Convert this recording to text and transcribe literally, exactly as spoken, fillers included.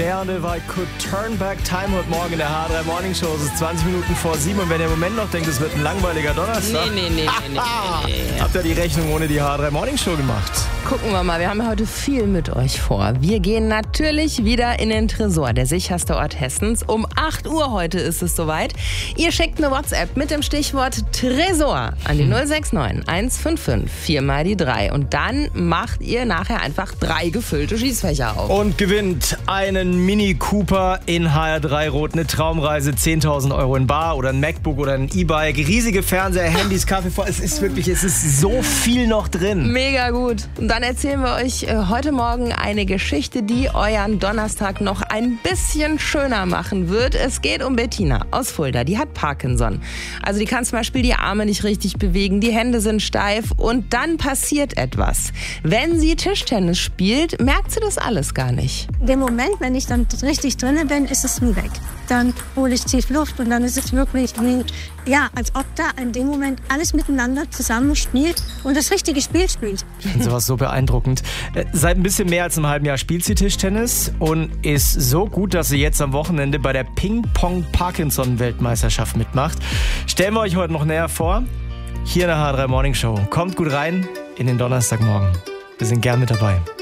Cher und I Could Turn Back Time heute Morgen in der H drei Morning Show. Es ist zwanzig Minuten vor sieben und wenn ihr im Moment noch denkt, es wird ein langweiliger Donnerstag. Nee, nee, nee, nee, nee, nee. Habt ihr die Rechnung ohne die H drei Morning Show gemacht? Gucken wir mal, wir haben heute viel mit euch vor. Wir gehen natürlich wieder in den Tresor, der sicherste Ort Hessens. Um acht Uhr heute ist es soweit. Ihr schickt eine WhatsApp mit dem Stichwort Tresor an die null sechs neun eins fünf fünf vier mal die drei. Und dann macht ihr nachher einfach drei gefüllte Schießfächer auf. Und gewinnt einen Mini Cooper in H R drei Rot, eine Traumreise, zehntausend Euro in Bar oder ein MacBook oder ein E-Bike, riesige Fernseher, Handys, Kaffee vor. Es ist wirklich, es ist so viel noch drin. Mega gut. Und dann erzählen wir euch äh, heute Morgen eine Geschichte, die euren Donnerstag noch ein bisschen schöner machen wird. Es geht um Bettina aus Fulda. Die hat Parkinson. Also die kann zum Beispiel die Arme nicht richtig bewegen, die Hände sind steif und dann passiert etwas. Wenn sie Tischtennis spielt, merkt sie das alles gar nicht. In dem Moment, wenn ich dann richtig drin bin, ist es wie weg. Dann hole ich tief Luft und dann ist es wirklich wie, ja, als ob da in dem Moment alles miteinander zusammenspielt und das richtige Spiel spielt. Ich finde sowas so beeindruckend. Seit ein bisschen mehr als einem halben Jahr spielt sie Tischtennis und ist so gut, dass sie jetzt am Wochenende bei der Ping-Pong-Parkinson-Weltmeisterschaft mitmacht. Stellen wir euch heute noch näher vor, hier in der H drei Morning Show. Kommt gut rein in den Donnerstagmorgen. Wir sind gern mit dabei.